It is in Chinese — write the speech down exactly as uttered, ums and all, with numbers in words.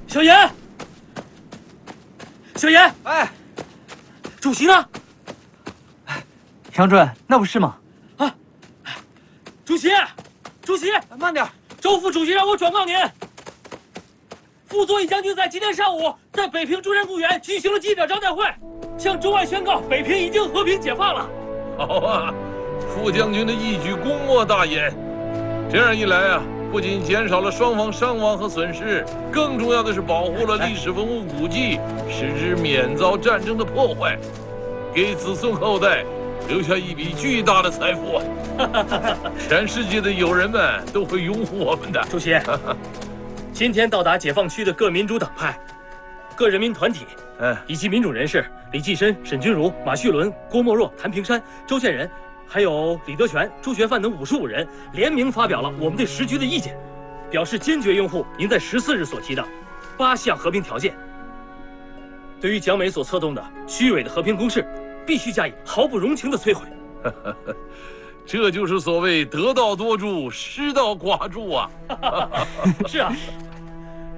小严，小严， 哎， 主席呢？ 杨主任，那不是吗？ 啊，主席，主席， 慢点。 周副主席让我转告您，傅作义将军在今天上午在北平中山公园举行了记者招待会，向中外宣告北平已经和平解放了。 好啊，傅将军的一举功莫大焉。这样一来啊，不仅减少了双方伤亡和损失，更重要的是保护了历史文物古迹，使之免遭战争的破坏，给子孙后代留下一笔巨大的财富。全世界的友人们都会拥护我们的。 主席，今天到达解放区的各民主党派、各人民团体， 哎， 以及民主人士李济深、沈钧儒、马叙伦、郭沫若、谭平山、周建人，还有李德全、朱学范等五十五人联名发表了我们对时局的意见，表示坚决拥护您在十四日所提的八项和平条件。对于蒋美所策动的虚伪的和平攻势，必须加以毫不容情的摧毁。 这就是所谓得道多助，失道寡助啊！ 是啊，